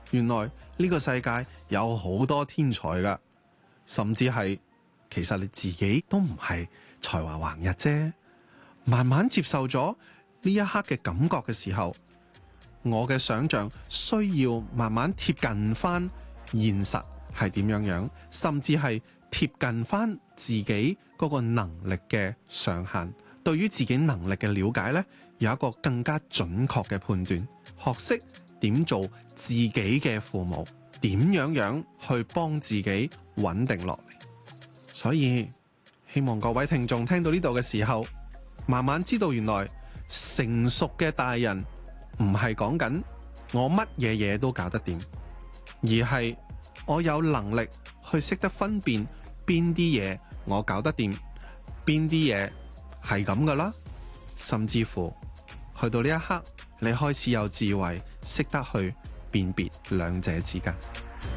原來呢個世界有好多天才噶，甚至係其實你自己都唔係才華橫溢啫。慢慢接受咗呢一刻嘅感覺嘅時候，我嘅想像需要慢慢貼近翻現實係點樣，甚至係貼近翻自己嗰個能力嘅上限。對於自己能力嘅了解呢，有一個更加準確嘅判斷，學識點做自己嘅父母，點樣去幫自己穩定落嚟。所以希望各位聽眾聽到呢度嘅時候，慢慢知道原來成熟嘅大人唔係講緊我乜嘢都搞得掂，而係我有能力去識得分辨邊啲嘢我搞得掂，邊啲嘢係咁噶啦。甚至乎去到呢一刻，你開始有智慧，識得去辨別兩者之間。